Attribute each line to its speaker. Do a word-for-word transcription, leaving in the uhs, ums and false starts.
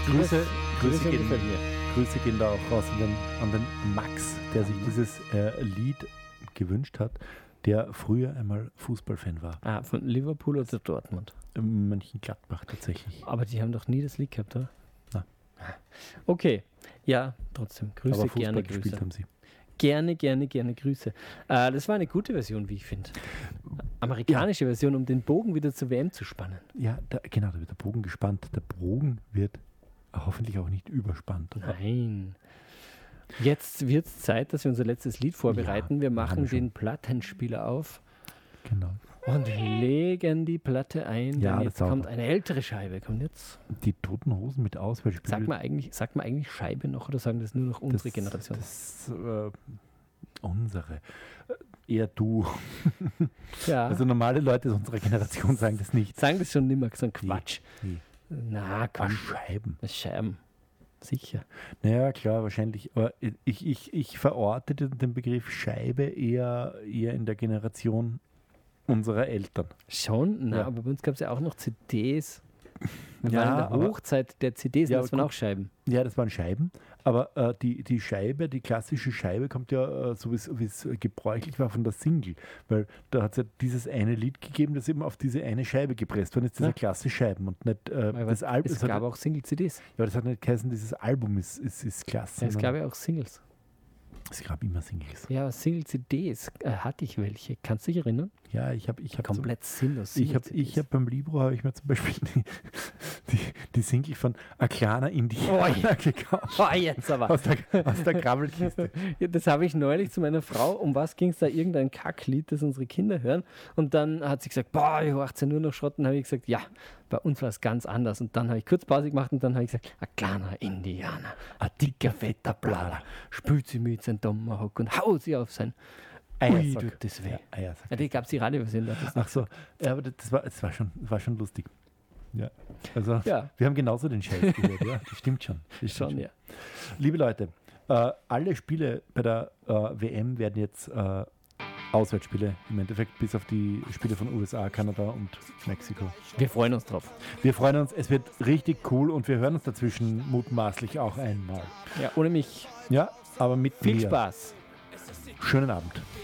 Speaker 1: Grüße, Grüße,
Speaker 2: Grüße
Speaker 1: gehen,
Speaker 2: gefällt mir.
Speaker 1: Grüße gehen da auch raus an den, an den Max, der sich dieses äh, Lied gewünscht hat, der früher einmal Fußballfan war.
Speaker 2: Ah, von Liverpool oder Dortmund?
Speaker 1: Mönchengladbach tatsächlich.
Speaker 2: Aber die haben doch nie das Lied gehabt, oder?
Speaker 1: Na.
Speaker 2: Okay, ja, trotzdem. Grüße,
Speaker 1: Aber Fußball
Speaker 2: gerne
Speaker 1: gespielt
Speaker 2: Grüße.
Speaker 1: haben sie.
Speaker 2: Gerne, gerne, gerne Grüße. Äh, das war eine gute Version, wie ich finde. Amerikanische ja. Version, um den Bogen wieder zur W M zu spannen.
Speaker 1: Ja, da, genau, da wird der Bogen gespannt. Der Bogen wird hoffentlich auch nicht überspannt. Oder?
Speaker 2: Nein. Jetzt wird es Zeit, dass wir unser letztes Lied vorbereiten.
Speaker 1: Ja,
Speaker 2: wir machen
Speaker 1: wir
Speaker 2: den Plattenspieler auf
Speaker 1: genau.
Speaker 2: und legen die Platte ein.
Speaker 1: Ja,
Speaker 2: jetzt kommt eine ältere Scheibe. Kommt jetzt.
Speaker 1: Die Toten Hosen mit Auswahlspiel.
Speaker 2: Sagt man eigentlich, sagt man eigentlich Scheibe noch oder sagen das nur noch unsere
Speaker 1: das,
Speaker 2: Generation?
Speaker 1: Das, äh, unsere. Eher du.
Speaker 2: Ja.
Speaker 1: Also normale Leute aus unserer Generation sagen das nicht.
Speaker 2: Sagen das schon nimmer, so ein Quatsch.
Speaker 1: Nee.
Speaker 2: Na, komm.
Speaker 1: Ach, Scheiben.
Speaker 2: Scheiben. Sicher.
Speaker 1: Naja, klar, wahrscheinlich. Aber ich, ich, ich verorte den, den Begriff Scheibe eher, eher in der Generation unserer Eltern.
Speaker 2: Schon? Na,
Speaker 1: ja.
Speaker 2: aber bei uns gab es ja auch noch C Ds. Wir
Speaker 1: ja,
Speaker 2: waren in der Hochzeit der C Ds,
Speaker 1: ja,
Speaker 2: das waren
Speaker 1: gut.
Speaker 2: auch Scheiben.
Speaker 1: Ja, das waren Scheiben. Aber äh, die, die Scheibe, die klassische Scheibe kommt ja, äh, so wie es gebräuchlich war, von der Single. Weil da hat es ja dieses eine Lied gegeben, das eben auf diese eine Scheibe gepresst war. Und jetzt ist ja klasse Scheiben und nicht äh, das Album.
Speaker 2: Es gab auch Single-C Ds.
Speaker 1: Ja, das hat nicht geheißen, dieses Album ist, ist, ist klasse.
Speaker 2: Ja, es gab ja auch Singles.
Speaker 1: Es gab immer Singles.
Speaker 2: Ja, Single-C Ds äh, hatte ich welche. Kannst du dich erinnern?
Speaker 1: Ja, ich habe ich hab
Speaker 2: komplett so, sinnlos.
Speaker 1: Ich habe ich hab beim Libro habe ich mir zum Beispiel die, die, die Single von A kleiner Indianer
Speaker 2: oh,
Speaker 1: gekauft.
Speaker 2: Oh, jetzt aber.
Speaker 1: Aus der, aus der Grabbelkiste.
Speaker 2: Ja, das habe ich neulich zu meiner Frau. Um was ging es da? Irgendein Kacklied, das unsere Kinder hören. Und dann hat sie gesagt, boah, ich höre nur noch Schrott. Und dann habe ich gesagt, ja, bei uns war es ganz anders. Und dann habe ich kurz Pause gemacht und dann habe ich gesagt, a kleiner Indianer, a dicker, fetter Blader, spült sie mit seinem Tomahawk und haut sie auf sein Ui, tut das weh.
Speaker 1: Ja,
Speaker 2: ja, die gab es die Radioversion.
Speaker 1: Ach so, ja, aber das war, das war, schon, war schon lustig. Ja, also
Speaker 2: ja.
Speaker 1: Wir haben genauso den Scheiß gehört, ja, das stimmt schon. Das stimmt
Speaker 2: schon,
Speaker 1: schon.
Speaker 2: Ja.
Speaker 1: Liebe Leute, äh, alle Spiele bei der äh, W M werden jetzt äh, Auswärtsspiele im Endeffekt, bis auf die Spiele von U S A, Kanada und Mexiko.
Speaker 2: Wir freuen uns drauf.
Speaker 1: Wir freuen uns, es wird richtig cool und wir hören uns dazwischen mutmaßlich auch einmal.
Speaker 2: Ja, ohne mich.
Speaker 1: Ja, aber mit
Speaker 2: Viel
Speaker 1: mir.
Speaker 2: Spaß.
Speaker 1: Schönen Abend.